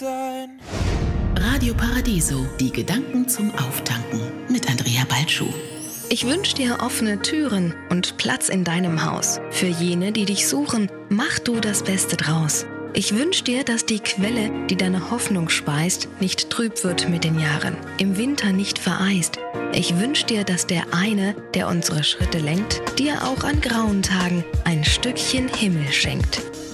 Radio Paradiso, die Gedanken zum Auftanken mit Andrea Balschuh. Ich wünsche dir offene Türen und Platz in deinem Haus. Für jene, die dich suchen, mach du das Beste draus. Ich wünsche dir, dass die Quelle, die deine Hoffnung speist, nicht trüb wird mit den Jahren, im Winter nicht vereist. Ich wünsche dir, dass der eine, der unsere Schritte lenkt, dir auch an grauen Tagen ein Stückchen Himmel schenkt.